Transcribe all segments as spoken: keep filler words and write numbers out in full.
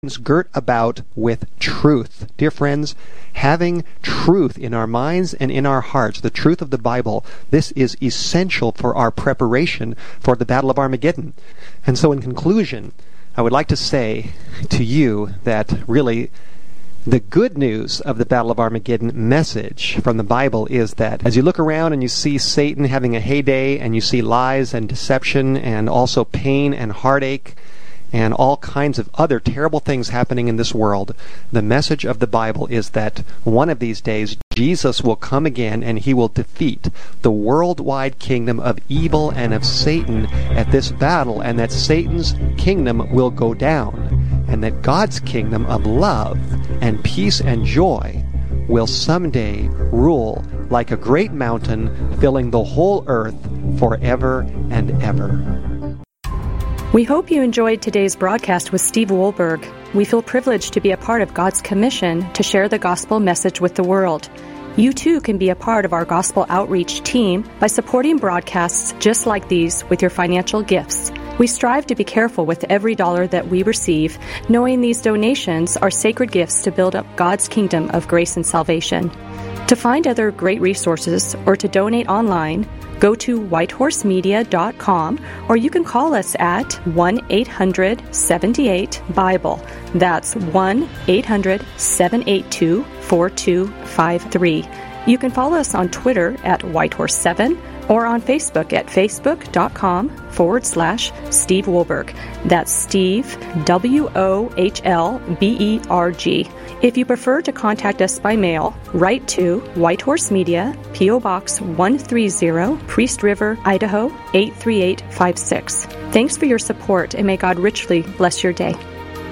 girt about with truth. Dear friends, having truth in our minds and in our hearts, the truth of the Bible, this is essential for our preparation for the Battle of Armageddon. And so in conclusion, I would like to say to you that really the good news of the Battle of Armageddon message from the Bible is that as you look around and you see Satan having a heyday, and you see lies and deception and also pain and heartache and all kinds of other terrible things happening in this world, the message of the Bible is that one of these days Jesus will come again and he will defeat the worldwide kingdom of evil and of Satan at this battle, and that Satan's kingdom will go down, and that God's kingdom of love and peace and joy will someday rule like a great mountain, filling the whole earth forever and ever. We hope you enjoyed today's broadcast with Steve Wohlberg. We feel privileged to be a part of God's commission to share the gospel message with the world. You too can be a part of our gospel outreach team by supporting broadcasts just like these with your financial gifts. We strive to be careful with every dollar that we receive, knowing these donations are sacred gifts to build up God's kingdom of grace and salvation. To find other great resources or to donate online, go to whitehorse media dot com, or you can call us at one eight hundred seven eight Bible. That's one eight hundred seven eight two four two five three. You can follow us on Twitter at whitehorse seven or on Facebook at facebook.com forward slash Steve Wohlberg. That's Steve, W O H L B E R G. If you prefer to contact us by mail, write to Whitehorse Media, P O Box one thirty, Priest River, Idaho eight three eight five six. Thanks for your support, and may God richly bless your day.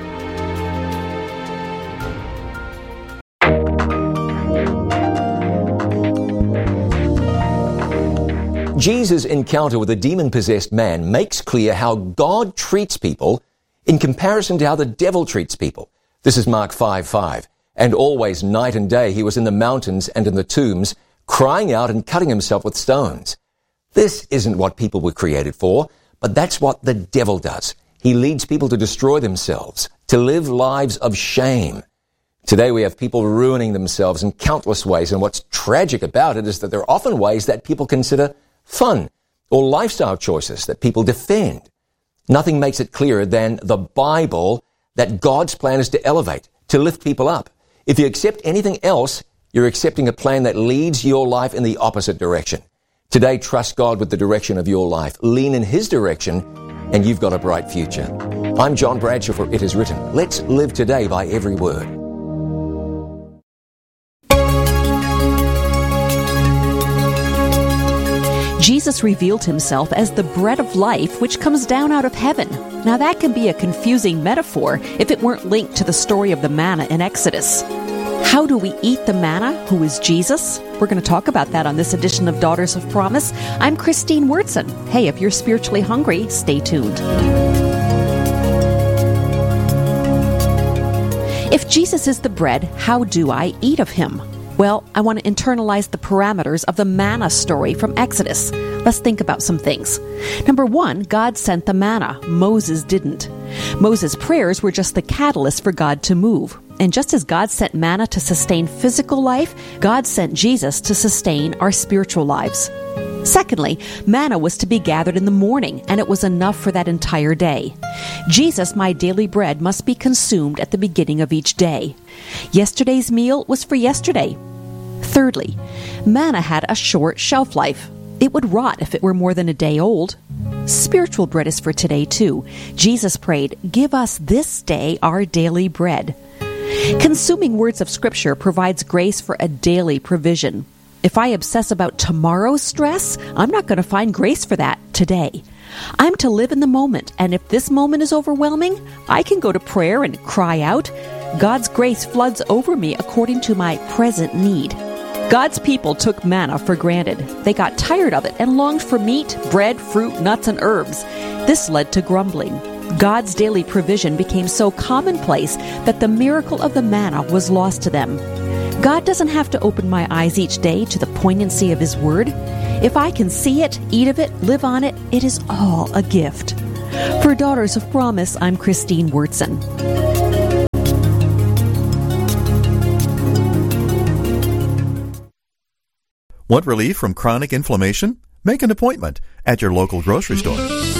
Jesus' encounter with a demon-possessed man makes clear how God treats people in comparison to how the devil treats people. This is Mark five five. And always night and day he was in the mountains and in the tombs, crying out and cutting himself with stones. This isn't what people were created for, but that's what the devil does. He leads people to destroy themselves, to live lives of shame. Today we have people ruining themselves in countless ways, and what's tragic about it is that there are often ways that people consider fun or lifestyle choices that people defend. Nothing makes it clearer than the Bible that God's plan is to elevate, to lift people up. If you accept anything else, you're accepting a plan that leads your life in the opposite direction. Today, trust God with the direction of your life. Lean in His direction, and you've got a bright future. I'm John Bradshaw for It Is Written. Let's live today by every word. Jesus revealed himself as the bread of life which comes down out of heaven. Now that can be a confusing metaphor if it weren't linked to the story of the manna in Exodus. How do we eat the manna, who is Jesus? We're going to talk about that on this edition of Daughters of Promise. I'm Christine Wurtson. Hey, if you're spiritually hungry, stay tuned. If Jesus is the bread, how do I eat of him? Well, I want to internalize the parameters of the manna story from Exodus. Let's think about some things. Number one, God sent the manna. Moses didn't. Moses' prayers were just the catalyst for God to move. And just as God sent manna to sustain physical life, God sent Jesus to sustain our spiritual lives. Secondly, manna was to be gathered in the morning, and it was enough for that entire day. Jesus, my daily bread, must be consumed at the beginning of each day. Yesterday's meal was for yesterday. Thirdly, manna had a short shelf life. It would rot if it were more than a day old. Spiritual bread is for today, too. Jesus prayed, "Give us this day our daily bread." Consuming words of Scripture provides grace for a daily provision. If I obsess about tomorrow's stress, I'm not going to find grace for that today. I'm to live in the moment, and if this moment is overwhelming, I can go to prayer and cry out. God's grace floods over me according to my present need. God's people took manna for granted. They got tired of it and longed for meat, bread, fruit, nuts, and herbs. This led to grumbling. God's daily provision became so commonplace that the miracle of the manna was lost to them. God doesn't have to open my eyes each day to the poignancy of His Word. If I can see it, eat of it, live on it, it is all a gift. For Daughters of Promise, I'm Christine Wurtson. Want relief from chronic inflammation? Make an appointment at your local grocery store.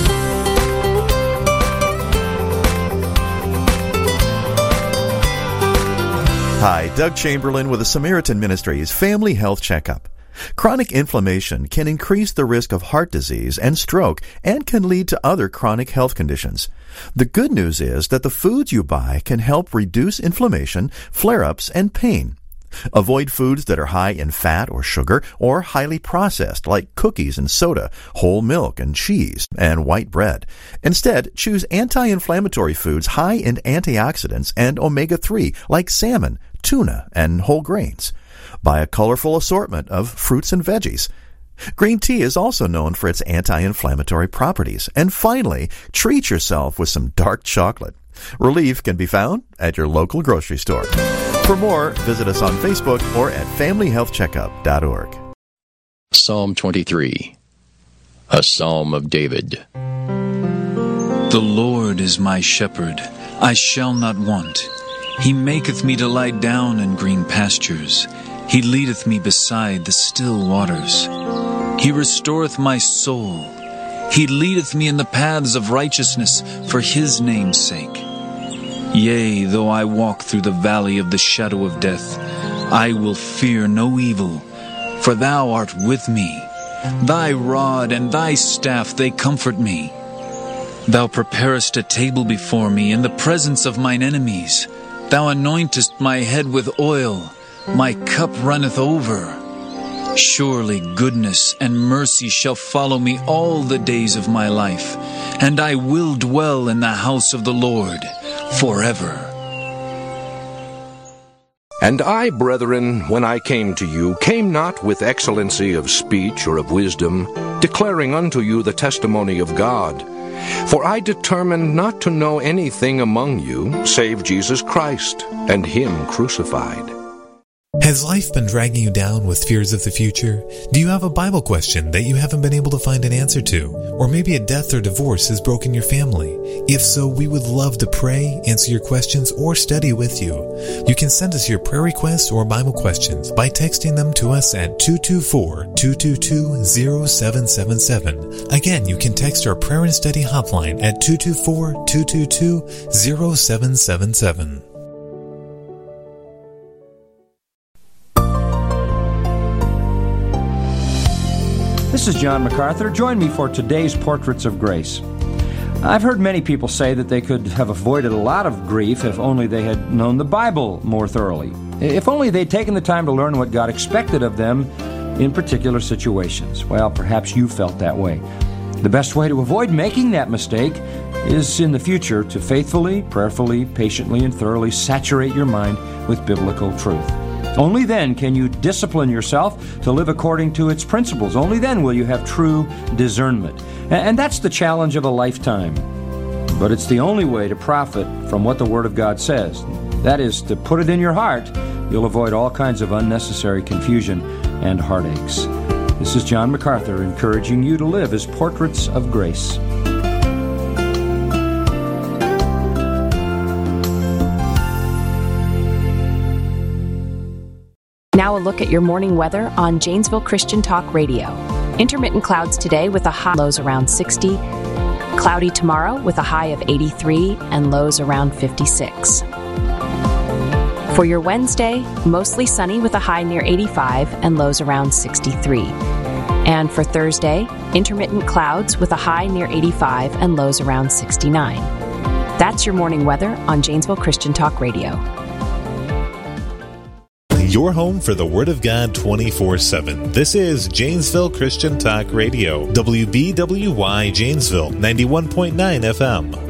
Hi, Doug Chamberlain with the Samaritan Ministries Family Health Checkup. Chronic inflammation can increase the risk of heart disease and stroke and can lead to other chronic health conditions. The good news is that the foods you buy can help reduce inflammation, flare-ups, and pain. Avoid foods that are high in fat or sugar or highly processed like cookies and soda, whole milk and cheese, and white bread. Instead, choose anti-inflammatory foods high in antioxidants and omega three like salmon, tuna, and whole grains. Buy a colorful assortment of fruits and veggies. Green tea is also known for its anti-inflammatory properties. And finally, treat yourself with some dark chocolate. Relief can be found at your local grocery store. For more, visit us on Facebook or at family health checkup dot org. Psalm twenty-three, a Psalm of David. The Lord is my shepherd, I shall not want. He maketh me to lie down in green pastures. He leadeth me beside the still waters. He restoreth my soul. He leadeth me in the paths of righteousness for his name's sake. Yea, though I walk through the valley of the shadow of death, I will fear no evil, for thou art with me. Thy rod and thy staff, they comfort me. Thou preparest a table before me in the presence of mine enemies. Thou anointest my head with oil. My cup runneth over. Surely goodness and mercy shall follow me all the days of my life, and I will dwell in the house of the Lord forever. And I, brethren, when I came to you, came not with excellency of speech or of wisdom, declaring unto you the testimony of God. For I determined not to know anything among you, save Jesus Christ, and him crucified. Has life been dragging you down with fears of the future? Do you have a Bible question that you haven't been able to find an answer to? Or maybe a death or divorce has broken your family? If so, we would love to pray, answer your questions, or study with you. You can send us your prayer requests or Bible questions by texting them to us at two two four, two two two, zero seven seven seven. Again, you can text our prayer and study hotline at two two four, two two two, zero seven seven seven. This is John MacArthur. Join me for today's Portraits of Grace. I've heard many people say that they could have avoided a lot of grief if only they had known the Bible more thoroughly. If only they'd taken the time to learn what God expected of them in particular situations. Well, perhaps you felt that way. The best way to avoid making that mistake is in the future to faithfully, prayerfully, patiently, and thoroughly saturate your mind with biblical truth. Only then can you discipline yourself to live according to its principles. Only then will you have true discernment. And that's the challenge of a lifetime. But it's the only way to profit from what the Word of God says. That is, to put it in your heart. You'll avoid all kinds of unnecessary confusion and heartaches. This is John MacArthur encouraging you to live as portraits of grace. Now a look at your morning weather on Janesville Christian Talk Radio. Intermittent clouds today with a high lows around sixty. Cloudy tomorrow with a high of eighty-three and lows around fifty-six. For your Wednesday, mostly sunny with a high near eighty-five and lows around sixty-three. And for Thursday, intermittent clouds with a high near eighty-five and lows around sixty-nine. That's your morning weather on Janesville Christian Talk Radio. Your home for the Word of God twenty-four seven. This is Janesville Christian Talk Radio. W B W Y Janesville, ninety-one point nine F M.